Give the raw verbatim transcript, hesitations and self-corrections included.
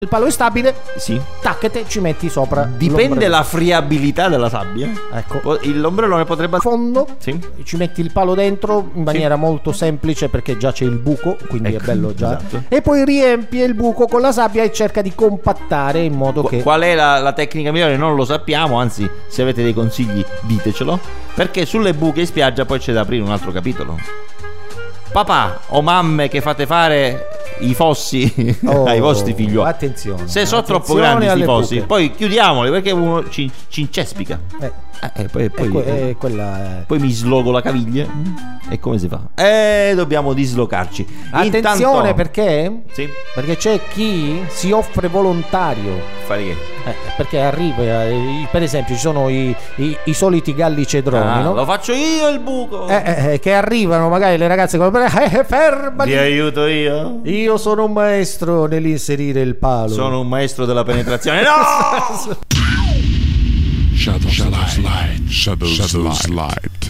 il palo è stabile, sì, tac, te ci metti sopra. Dipende la friabilità della sabbia. Ecco, l'ombrellone potrebbe fondo, sì, ci metti il palo dentro in maniera sì. molto semplice, perché già c'è il buco, quindi ecco, è bello già, esatto. E poi riempie il buco con la sabbia e cerca di compattare in modo che... Qual è la, la tecnica migliore? Non lo sappiamo, anzi, se avete dei consigli ditecelo, perché sulle buche in spiaggia poi c'è da aprire un altro capitolo. Papà o mamme che fate fare i fossi oh, ai vostri figlioli, attenzione, se sono troppo grandi questi fossi buche. Poi chiudiamoli, perché uno ci, ci incespica, eh. Eh, poi, poi, que- eh, quella è... poi mi slogo la caviglia. E come si fa? Eh, dobbiamo dislocarci. Attenzione. Intanto... perché? Sì. Perché c'è chi si offre volontario. Fare che? Eh, perché arriva, eh, per esempio, ci sono i, i, i soliti galli cedroni, ah, no? Lo faccio io il buco. Eh, eh, che arrivano magari le ragazze con eh, fermati. Ti aiuto io. Io sono un maestro nell'inserire il palo. Sono un maestro della penetrazione. No! Shadow Slide. Shadow Slide.